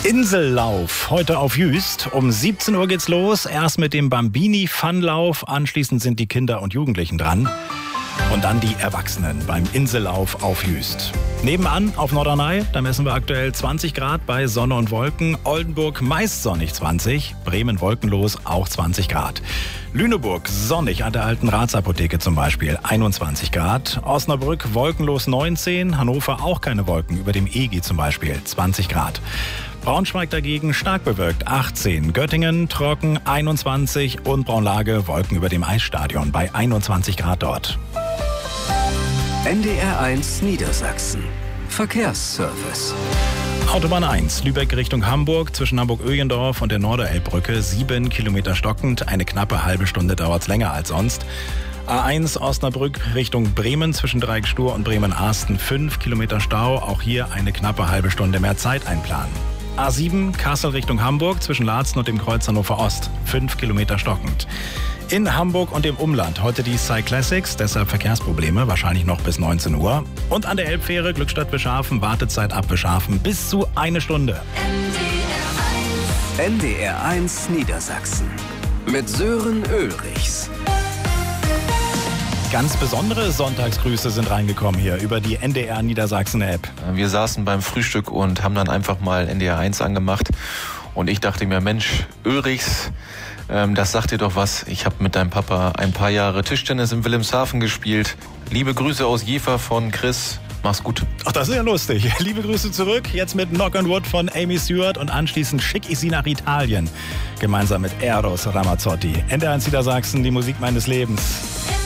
Insellauf, heute auf Jüst. Um 17 Uhr geht's los. Erst mit dem Bambini-Funlauf, anschließend sind die Kinder und Jugendlichen dran. Und dann die Erwachsenen beim Insellauf auf Jüst. Nebenan auf Norderney, da messen wir aktuell 20 Grad bei Sonne und Wolken. Oldenburg meist sonnig 20, Bremen wolkenlos auch 20 Grad. Lüneburg sonnig an der alten Ratsapotheke zum Beispiel 21 Grad. Osnabrück wolkenlos 19, Hannover auch keine Wolken, über dem EGI zum Beispiel 20 Grad. Braunschweig dagegen stark bewölkt 18, Göttingen trocken 21 und Braunlage Wolken über dem Eisstadion bei 21 Grad dort. NDR 1 Niedersachsen. Verkehrsservice. Autobahn 1, Lübeck Richtung Hamburg, zwischen Hamburg-Ögendorf und der Norderelbbrücke, 7 Kilometer stockend, eine knappe halbe Stunde dauert es länger als sonst. A1 Osnabrück Richtung Bremen, zwischen Dreieckstuhr und Bremen-Arsten, 5 Kilometer Stau, auch hier eine knappe halbe Stunde mehr Zeit einplanen. A7 Kassel Richtung Hamburg, zwischen Laatzen und dem Kreuz Hannover Ost, 5 Kilometer stockend. In Hamburg und dem Umland heute die Cyclassics, deshalb Verkehrsprobleme, wahrscheinlich noch bis 19 Uhr. Und an der Elbfähre Glückstadt-Wischhafen, Wartezeit ab Wischhafen bis zu eine Stunde. NDR 1 Niedersachsen mit Sören Ulrichs. Ganz besondere Sonntagsgrüße sind reingekommen hier über die NDR Niedersachsen-App. Wir saßen beim Frühstück und haben dann einfach mal NDR 1 angemacht. Und ich dachte mir, Mensch, Ulrichs, das sagt dir doch was. Ich habe mit deinem Papa ein paar Jahre Tischtennis in Wilhelmshaven gespielt. Liebe Grüße aus Jever von Chris. Mach's gut. Ach, das ist ja lustig. Liebe Grüße zurück. Jetzt mit Knock on Wood von Amy Stewart und anschließend schicke ich sie nach Italien. Gemeinsam mit Eros Ramazzotti. NDR 1 Niedersachsen, die Musik meines Lebens.